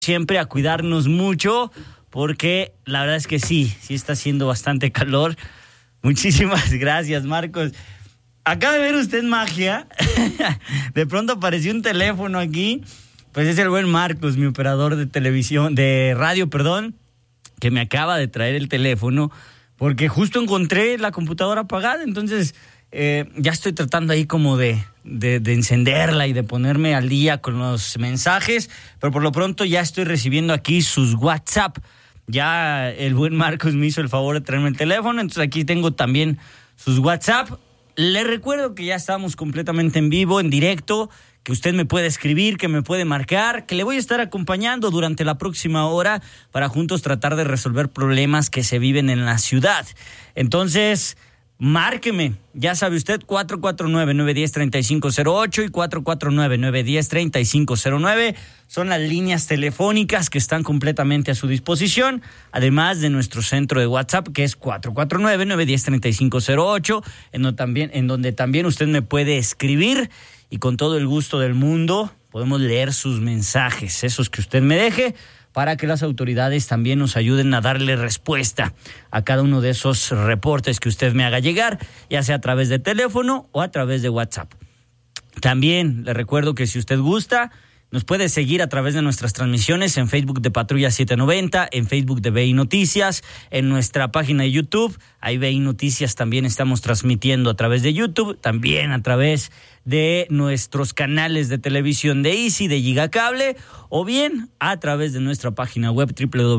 siempre a cuidarnos mucho, porque la verdad es que sí está haciendo bastante calor. Muchísimas gracias, Marcos. Acaba de ver usted magia. De pronto apareció un teléfono aquí. Pues es el buen Marcos, mi operador de televisión, de radio, que me acaba de traer el teléfono, porque justo encontré la computadora apagada. Entonces ya estoy tratando ahí como de encenderla y de ponerme al día con los mensajes, pero por lo pronto ya estoy recibiendo aquí sus WhatsApp. Ya el buen Marcos me hizo el favor de traerme el teléfono, entonces aquí tengo también sus WhatsApp. Le recuerdo que ya estamos completamente en vivo, en directo, que usted me puede escribir, que me puede marcar, que le voy a estar acompañando durante la próxima hora para juntos tratar de resolver problemas que se viven en la ciudad. Entonces, márqueme, ya sabe usted, 449-910-3508 y 449-910-3509 son las líneas telefónicas que están completamente a su disposición, además de nuestro centro de WhatsApp, que es 449-910-3508, en donde también usted me puede escribir y con todo el gusto del mundo podemos leer sus mensajes, esos que usted me deje, para que las autoridades también nos ayuden a darle respuesta a cada uno de esos reportes que usted me haga llegar, ya sea a través de teléfono o a través de WhatsApp. También le recuerdo que si usted gusta, nos puede seguir a través de nuestras transmisiones en Facebook de Patrulla 790, en Facebook de BI Noticias, en nuestra página de YouTube. Ahí BI Noticias también estamos transmitiendo a través de YouTube, también a través de nuestros canales de televisión de Easy, de Gigacable, o bien a través de nuestra página web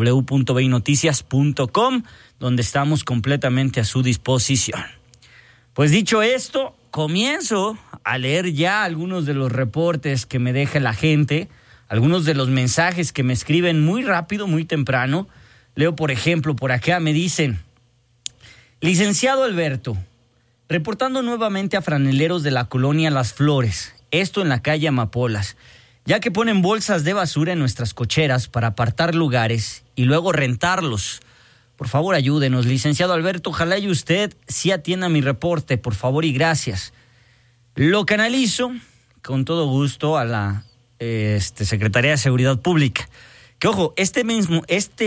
www.binoticias.com, donde estamos completamente a su disposición. Pues dicho esto, comienzo a leer ya algunos de los reportes que me deja la gente, algunos de los mensajes que me escriben muy rápido, muy temprano. Leo, por ejemplo, por acá me dicen: licenciado Alberto, reportando nuevamente a franeleros de la colonia Las Flores, esto en la calle Amapolas, ya que ponen bolsas de basura en nuestras cocheras para apartar lugares y luego rentarlos. Por favor, ayúdenos, licenciado Alberto, ojalá y usted sí atienda mi reporte, por favor y gracias. Lo canalizo con todo gusto a la Secretaría de Seguridad Pública. Que ojo, este mismito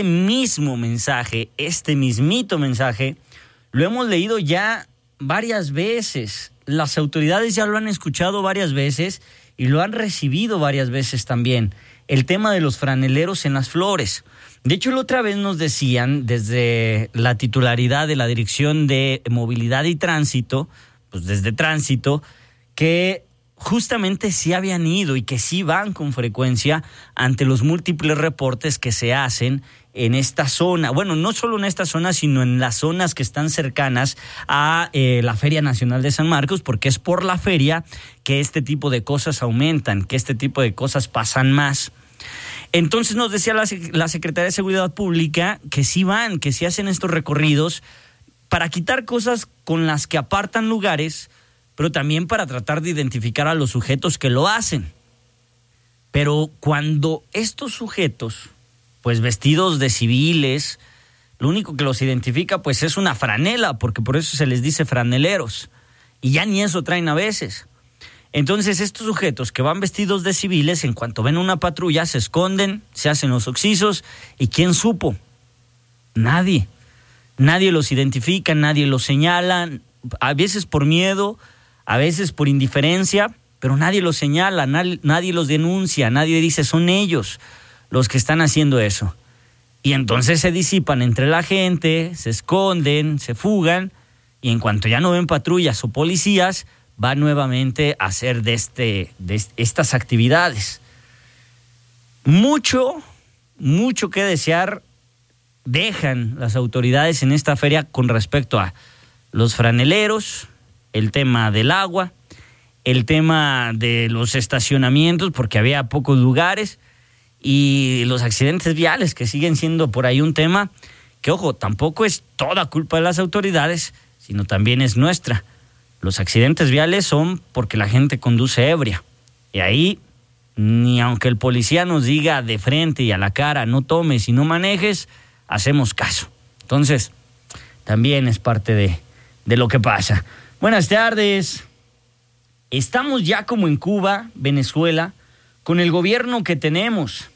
mensaje, lo hemos leído ya varias veces. Las autoridades ya lo han escuchado varias veces y lo han recibido varias veces también. El tema de los franeleros en Las Flores. De hecho, la otra vez nos decían desde la titularidad de la Dirección de Movilidad y Tránsito, pues desde Tránsito, que justamente sí habían ido y que sí van con frecuencia ante los múltiples reportes que se hacen en esta zona. Bueno, no solo en esta zona, sino en las zonas que están cercanas a la Feria Nacional de San Marcos, porque es por la feria que este tipo de cosas aumentan, que este tipo de cosas pasan más. Entonces nos decía la Secretaría de Seguridad Pública que sí van, que sí hacen estos recorridos para quitar cosas con las que apartan lugares, pero también para tratar de identificar a los sujetos que lo hacen. Pero cuando estos sujetos, pues vestidos de civiles, lo único que los identifica pues es una franela, porque por eso se les dice franeleros, y ya ni eso traen a veces. Entonces estos sujetos que van vestidos de civiles, en cuanto ven una patrulla, se esconden, se hacen los oxisos, ¿y quién supo? Nadie los identifica, nadie los señala, a veces por miedo, a veces por indiferencia, pero nadie los señala, nadie los denuncia, nadie dice son ellos los que están haciendo eso. Y entonces se disipan entre la gente, se esconden, se fugan, y en cuanto ya no ven patrullas o policías, van nuevamente a hacer de estas actividades. Mucho que desear dejan las autoridades en esta feria con respecto a los franeleros, el tema del agua, el tema de los estacionamientos, porque había pocos lugares, y los accidentes viales, que siguen siendo por ahí un tema que, ojo, tampoco es toda culpa de las autoridades, sino también es nuestra. Los accidentes viales son porque la gente conduce ebria, y ahí, ni aunque el policía nos diga de frente y a la cara, no tomes y no manejes, hacemos caso. Entonces, también es parte de lo que pasa. Buenas tardes. Estamos ya como en Cuba, Venezuela, con el gobierno que tenemos.